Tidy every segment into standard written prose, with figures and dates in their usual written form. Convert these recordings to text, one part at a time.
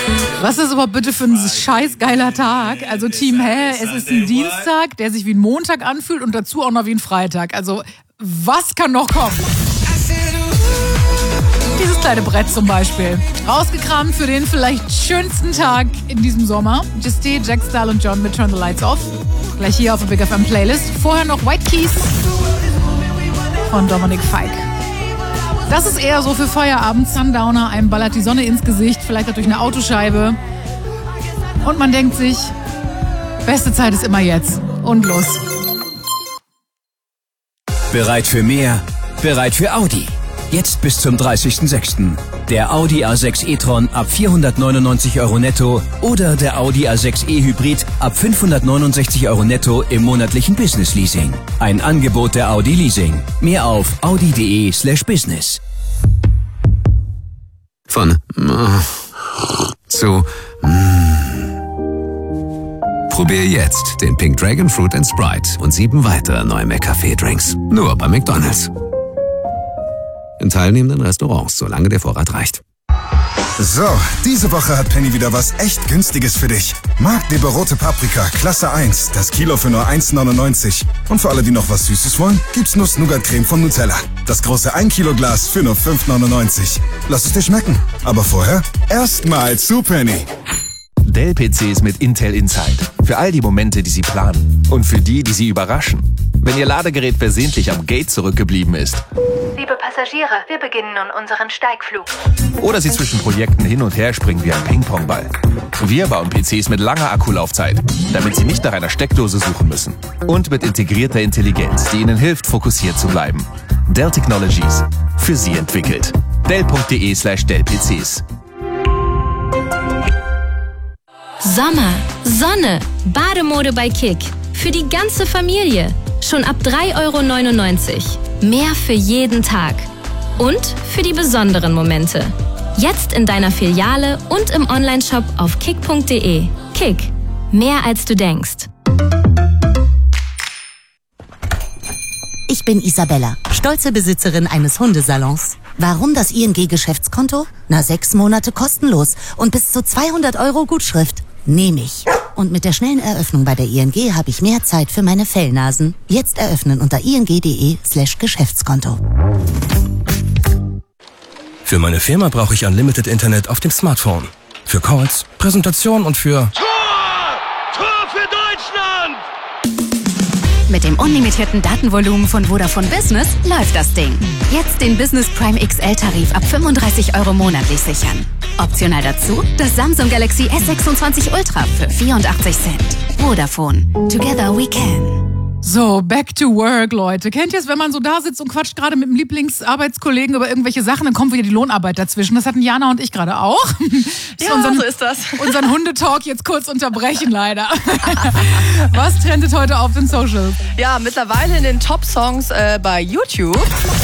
Was ist überhaupt bitte für ein scheiß geiler Tag? Also Team, es ist ein Dienstag, der sich wie ein Montag anfühlt und dazu auch noch wie ein Freitag. Also was kann noch kommen? Dieses kleine Brett zum Beispiel. Rausgekramt für den vielleicht schönsten Tag in diesem Sommer. Justin, Jack Stahl und John mit Turn the Lights Off. Gleich hier auf der Big FM Playlist. Vorher noch White Keys von Dominic Fike. Das ist eher so für Feierabend, Sundowner, einem ballert die Sonne ins Gesicht, vielleicht auch durch eine Autoscheibe. Und man denkt sich, beste Zeit ist immer jetzt. Und los. Bereit für mehr? Bereit für Audi. Jetzt bis zum 30.06. Der Audi A6 e-tron ab 499 € netto oder der Audi A6 e-Hybrid ab 569 € netto im monatlichen Business Leasing. Ein Angebot der Audi Leasing. Mehr auf audi.de/business. Von zu Probier jetzt den Pink Dragon Fruit & Sprite und 7 weitere neue McCafé-Drinks. Nur bei McDonald's. In teilnehmenden Restaurants, solange der Vorrat reicht. So, diese Woche hat Penny wieder was echt Günstiges für dich. Magdeburg rote Paprika, Klasse 1, das Kilo für nur 1,99. Und für alle, die noch was Süßes wollen, gibt's Nuss-Nougat-Creme von Nutella. Das große 1 Kilo Glas für nur 5,99. Lass es dir schmecken. Aber vorher erstmal zu Penny. Dell-PCs mit Intel Inside. Für all die Momente, die Sie planen. Und für die Sie überraschen. Wenn Ihr Ladegerät versehentlich am Gate zurückgeblieben ist. Liebe Passagiere, wir beginnen nun unseren Steigflug. Oder Sie zwischen Projekten hin und her springen wie ein Ping-Pong-Ball. Wir bauen PCs mit langer Akkulaufzeit, damit Sie nicht nach einer Steckdose suchen müssen. Und mit integrierter Intelligenz, die Ihnen hilft, fokussiert zu bleiben. Dell Technologies. Für Sie entwickelt. Dell.de/Dell-PCs. Sommer, Sonne, Bademode bei Kick. Für die ganze Familie. Schon ab 3,99 €. Mehr für jeden Tag. Und für die besonderen Momente. Jetzt in deiner Filiale und im Onlineshop auf kick.de. Kick. Mehr als du denkst. Ich bin Isabella, stolze Besitzerin eines Hundesalons. Warum das ING-Geschäftskonto? 6 Monate kostenlos und bis zu 200 € Gutschrift. Nehme ich. Und mit der schnellen Eröffnung bei der ING habe ich mehr Zeit für meine Fellnasen. Jetzt eröffnen unter ing.de/Geschäftskonto. Für meine Firma brauche ich Unlimited Internet auf dem Smartphone. Für Calls, Präsentation und für... Tor für Deutschland! Mit dem unlimitierten Datenvolumen von Vodafone Business läuft das Ding. Jetzt den Business Prime XL-Tarif ab 35 € monatlich sichern. Optional dazu das Samsung Galaxy S26 Ultra für 84 Cent. Vodafone. Together we can. So, back to work, Leute. Kennt ihr es, wenn man so da sitzt und quatscht gerade mit dem Lieblingsarbeitskollegen über irgendwelche Sachen, dann kommt wieder die Lohnarbeit dazwischen. Das hatten Jana und ich gerade auch. So ist das. Unseren Hundetalk jetzt kurz unterbrechen, leider. Was trendet heute auf den Socials? Ja, mittlerweile in den Top-Songs bei YouTube.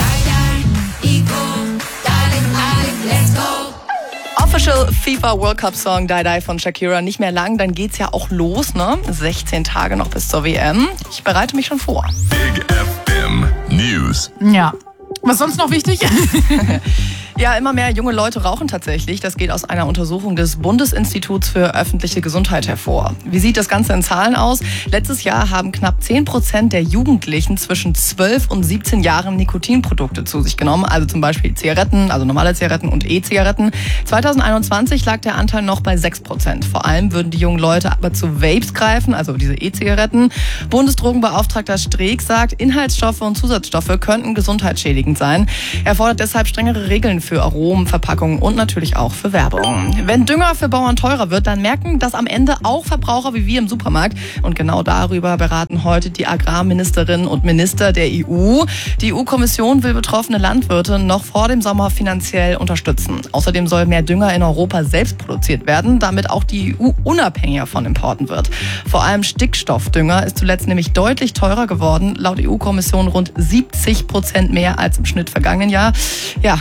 Official FIFA World Cup Song Die Die von Shakira. Nicht mehr lang, dann geht's ja auch los, ne? 16 Tage noch bis zur WM. Ich bereite mich schon vor. Big FM News. Ja. Was sonst noch wichtig? Ja, immer mehr junge Leute rauchen tatsächlich. Das geht aus einer Untersuchung des Bundesinstituts für öffentliche Gesundheit hervor. Wie sieht das Ganze in Zahlen aus? Letztes Jahr haben knapp 10% der Jugendlichen zwischen 12 und 17 Jahren Nikotinprodukte zu sich genommen. Also zum Beispiel Zigaretten, also normale Zigaretten und E-Zigaretten. 2021 lag der Anteil noch bei 6%. Vor allem würden die jungen Leute aber zu Vapes greifen, also diese E-Zigaretten. Bundesdrogenbeauftragter Streeck sagt, Inhaltsstoffe und Zusatzstoffe könnten gesundheitsschädigend sein. Er fordert deshalb strengere Regeln für Aromen, Verpackungen und natürlich auch für Werbung. Wenn Dünger für Bauern teurer wird, dann merken das am Ende auch Verbraucher wie wir im Supermarkt. Und genau darüber beraten heute die Agrarministerinnen und Minister der EU. Die EU-Kommission will betroffene Landwirte noch vor dem Sommer finanziell unterstützen. Außerdem soll mehr Dünger in Europa selbst produziert werden, damit auch die EU unabhängiger von Importen wird. Vor allem Stickstoffdünger ist zuletzt nämlich deutlich teurer geworden. Laut EU-Kommission rund 70% mehr als im Schnitt vergangenen Jahr. Ja, Gründe sind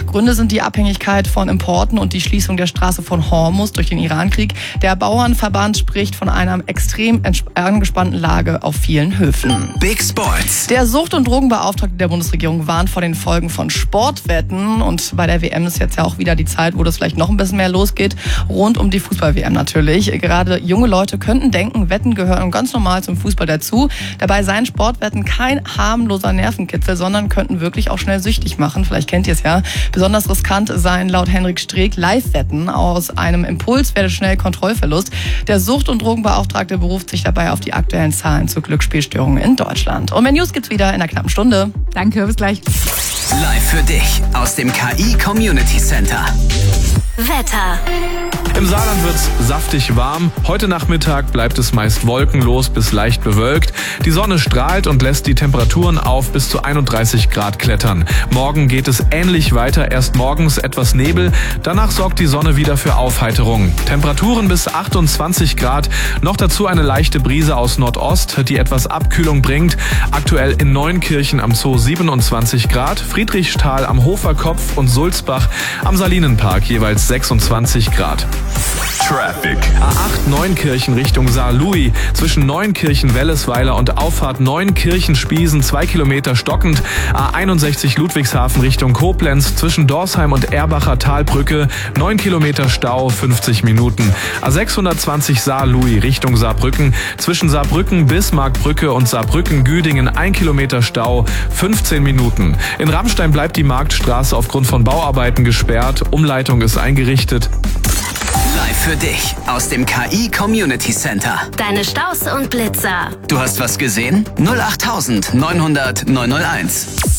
die Abhängigkeit von Importen und die Schließung der Straße von Hormuz durch den Irankrieg. Der Bauernverband spricht von einer extrem angespannten Lage auf vielen Höfen. Big Sports. Der Sucht- und Drogenbeauftragte der Bundesregierung warnt vor den Folgen von Sportwetten. Und bei der WM ist jetzt ja auch wieder die Zeit, wo das vielleicht noch ein bisschen mehr losgeht. Rund um die Fußball-WM natürlich. Gerade junge Leute könnten denken, Wetten gehören ganz normal zum Fußball dazu. Dabei seien Sportwetten kein harmloser Nervenkitzel, sondern könnten wirklich auch schnell süchtig machen. Vielleicht kennt ihr es ja. Besonders riskant seien laut Henrik Streeck Live-Wetten. Aus einem Impuls werde schnell Kontrollverlust. Der Sucht- und Drogenbeauftragte beruft sich dabei auf die aktuellen Zahlen zu Glücksspielstörungen in Deutschland. Und mehr News gibt's wieder in einer knappen Stunde. Danke, bis gleich. Live für dich aus dem KI Community Center. Wetter. Im Saarland wird's saftig warm. Heute Nachmittag bleibt es meist wolkenlos bis leicht bewölkt. Die Sonne strahlt und lässt die Temperaturen auf bis zu 31 Grad klettern. Morgen geht es ähnlich weiter. Erst morgens etwas Nebel. Danach sorgt die Sonne wieder für Aufheiterung. Temperaturen bis 28 Grad. Noch dazu eine leichte Brise aus Nordost, die etwas Abkühlung bringt. Aktuell in Neunkirchen am Zoo 27 Grad. Friedrichsthal am Hoferkopf und Sulzbach am Salinenpark jeweils 26 Grad. Traffic. A8 Neunkirchen Richtung Saarlouis. Zwischen Neunkirchen Wellesweiler und Auffahrt Neunkirchen Spiesen 2 Kilometer stockend. A61 Ludwigshafen Richtung Koblenz. Zwischen Dorsheim und Erbacher Talbrücke 9 Kilometer Stau, 50 Minuten. A620 Saarlouis Richtung Saarbrücken. Zwischen Saarbrücken Bismarckbrücke und Saarbrücken-Güdingen 1 Kilometer Stau, 15 Minuten. In Ramstein bleibt die Marktstraße aufgrund von Bauarbeiten gesperrt. Umleitung ist eingerichtet. Live für dich aus dem KI Community Center. Deine Staus und Blitzer. Du hast was gesehen? 08900 901.